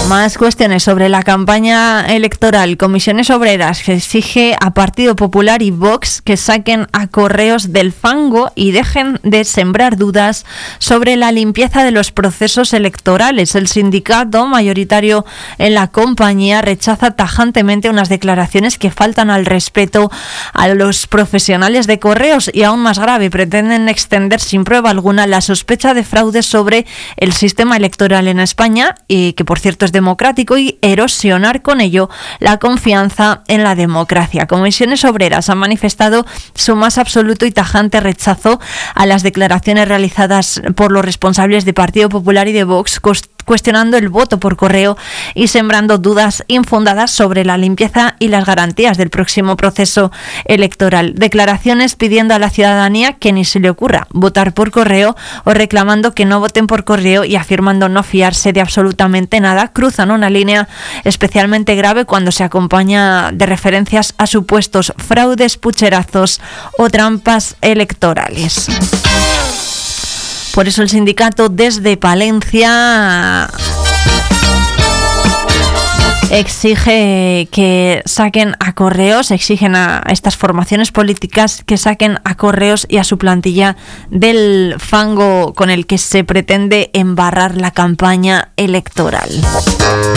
Más cuestiones sobre la campaña electoral. Comisiones Obreras que exige a Partido Popular y Vox que saquen a Correos del fango y dejen de sembrar dudas sobre la limpieza de los procesos electorales. El sindicato mayoritario en la compañía rechaza tajantemente unas declaraciones que faltan al respeto a los profesionales de Correos y, aún más grave, pretenden extender sin prueba alguna la sospecha de fraude sobre el sistema electoral en España, y que por cierto es democrático, y erosionar con ello la confianza en la democracia. Comisiones Obreras han manifestado su más absoluto y tajante rechazo a las declaraciones realizadas por los responsables de Partido Popular y de Vox, cuestionando el voto por correo y sembrando dudas infundadas sobre la limpieza y las garantías del próximo proceso electoral. Declaraciones pidiendo a la ciudadanía que ni se le ocurra votar por correo, o reclamando que no voten por correo y afirmando no fiarse de absolutamente nada, cruzan una línea especialmente grave cuando se acompaña de referencias a supuestos fraudes, pucherazos o trampas electorales. Por eso el sindicato desde Palencia exige que saquen a Correos, exigen a estas formaciones políticas que saquen a Correos y a su plantilla del fango con el que se pretende embarrar la campaña electoral.